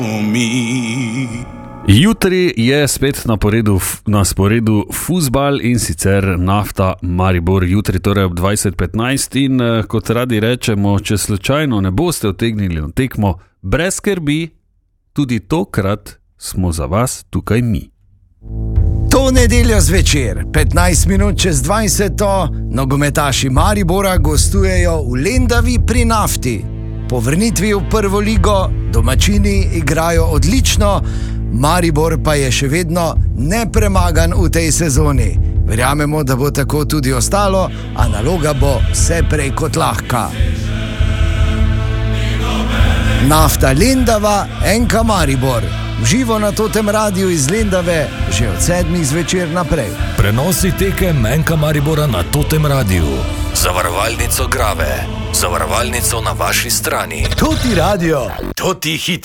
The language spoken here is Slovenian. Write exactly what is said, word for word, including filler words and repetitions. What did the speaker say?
Jutri je spet na poredu, na sporedu fuzbal in sicer Nafta Maribor. Jutri torej ob dvajset petnajst in kot radi rečemo, če slučajno ne boste utegnili na tekmo, brez skrbi, tudi tokrat smo za vas tukaj mi. To nedeljo zvečer, petnajst minut čez dvajseto, nogometaši Maribora gostujejo v Lendavi pri Nafti. Po vrnitvi v prvo ligo domačini igrajo odlično, Maribor pa je še vedno nepremagan v tej sezoni. Verjamemo, da bo tako tudi ostalo, a naloga bo vse prej kot lahka. Nafta Lendava, N K Maribor. Vživo na Totem Radiu iz Lendave, že od sedmih zvečer naprej. Prenosi tekem N K Maribora na Totem Radiu. Zavarovalnico Grave. Zavarovalnico na vaši strani. Toti radio, toti hit.